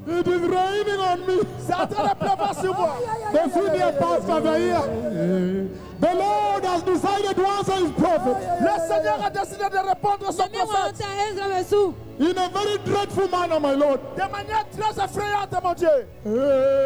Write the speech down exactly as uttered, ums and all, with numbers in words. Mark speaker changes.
Speaker 1: It is raining on me.
Speaker 2: C'est en train de pleuvoir sur moi.
Speaker 1: The senior pastors are here. The Lord has decided to answer his prophet.
Speaker 2: Le Seigneur a décidé de répondre à son prophète.
Speaker 1: In a very dreadful manner, my Lord.
Speaker 2: De manière très effrayante, mon Dieu.